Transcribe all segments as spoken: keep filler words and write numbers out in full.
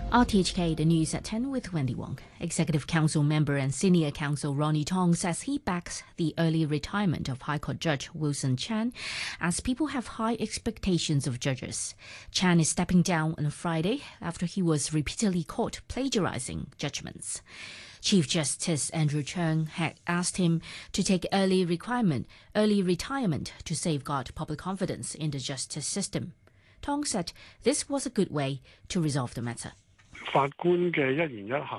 R T H K, the news at ten with Wendy Wong. Executive Council member and Senior Counsel Ronnie Tong says he backs the early retirement of High Court Judge Wilson Chan, as people have high expectations of judges. Chan is stepping down on Friday after he was repeatedly caught plagiarizing judgments. Chief Justice Andrew Cheung had asked him to take early requirement, early retirement to safeguard public confidence in the justice system. Tong said this was a good way to resolve the matter. The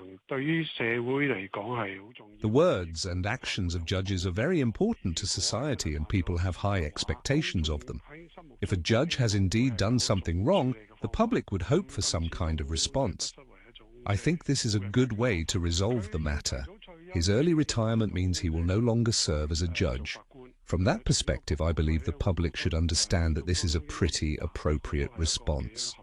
words and actions of judges are very important to society, and people have high expectations of them. If a judge has indeed done something wrong, the public would hope for some kind of response. I think this is a good way to resolve the matter. His early retirement means he will no longer serve as a judge. From that perspective, I believe the public should understand that this is a pretty appropriate response.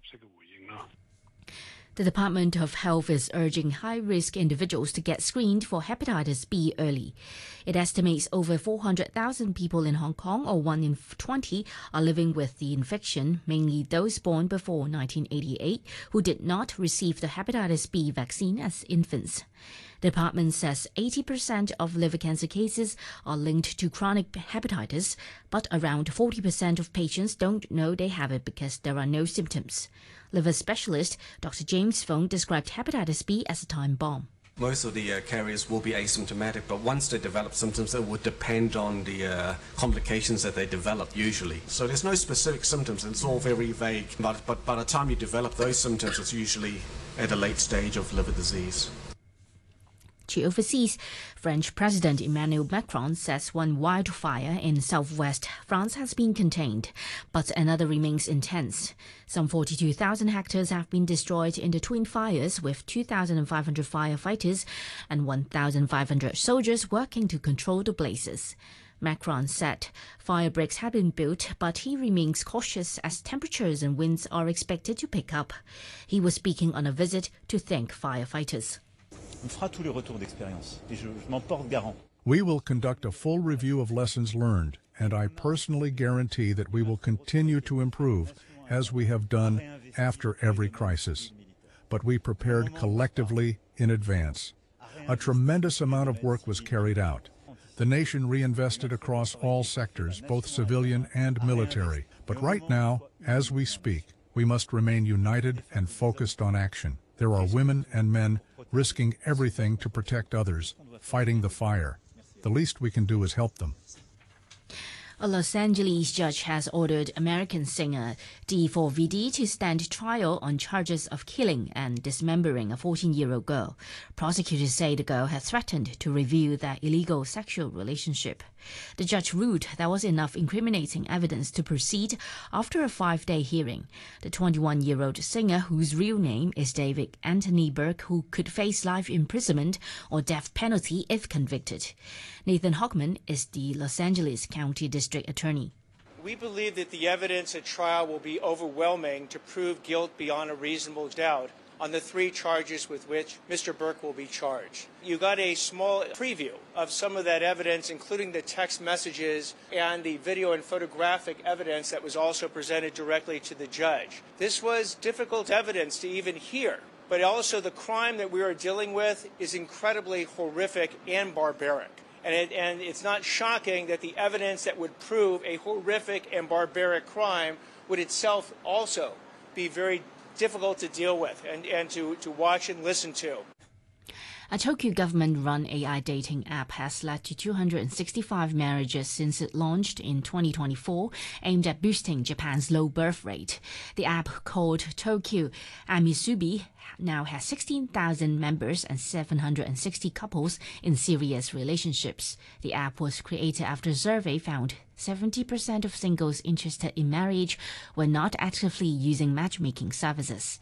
The Department of Health is urging high-risk individuals to get screened for hepatitis B early. It estimates over four hundred thousand people in Hong Kong, or one in twenty, are living with the infection, mainly those born before nineteen eighty-eight, who did not receive the hepatitis B vaccine as infants. The department says eighty percent of liver cancer cases are linked to chronic hepatitis, but around forty percent of patients don't know they have it because there are no symptoms. Liver specialist Doctor James Fong described hepatitis B as a time bomb. Most of the uh, carriers will be asymptomatic, but once they develop symptoms, it would depend on the uh, complications that they develop usually. So there's no specific symptoms, it's all very vague. But, but by the time you develop those symptoms, it's usually at a late stage of liver disease. Overseas, French President Emmanuel Macron says one wildfire in southwest France has been contained, but another remains intense. Some forty-two thousand hectares have been destroyed in the twin fires, with two thousand five hundred firefighters and one thousand five hundred soldiers working to control the blazes. Macron said fire breaks have been built, but he remains cautious as temperatures and winds are expected to pick up. He was speaking on a visit to thank firefighters. We will conduct a full review of lessons learned, and I personally guarantee that we will continue to improve, as we have done after every crisis. But we prepared collectively in advance. A tremendous amount of work was carried out. The nation reinvested across all sectors, both civilian and military. But right now, as we speak, we must remain united and focused on action. There are women and men risking everything to protect others, fighting the fire. The least we can do is help them. A Los Angeles judge has ordered American singer D four V D to stand trial on charges of killing and dismembering a fourteen-year-old girl. Prosecutors say the girl had threatened to reveal their illegal sexual relationship. The judge ruled there was enough incriminating evidence to proceed after a five-day hearing. The twenty-one-year-old singer, whose real name is David Anthony Burke, who could face life imprisonment or death penalty if convicted. Nathan Hockman is the Los Angeles County District Attorney. We believe that the evidence at trial will be overwhelming to prove guilt beyond a reasonable doubt on the three charges with which Mister Burke will be charged. You got a small preview of some of that evidence, including the text messages and the video and photographic evidence that was also presented directly to the judge. This was difficult evidence to even hear, but also the crime that we are dealing with is incredibly horrific and barbaric. And, it, and it's not shocking that the evidence that would prove a horrific and barbaric crime would itself also be very difficult to deal with and, and to, to watch and listen to. A Tokyo government-run A I dating app has led to two hundred sixty-five marriages since it launched in twenty twenty-four, aimed at boosting Japan's low birth rate. The app, called Tokyo Amisubi, now has sixteen thousand members and seven hundred sixty couples in serious relationships. The app was created after a survey found seventy percent of singles interested in marriage were not actively using matchmaking services.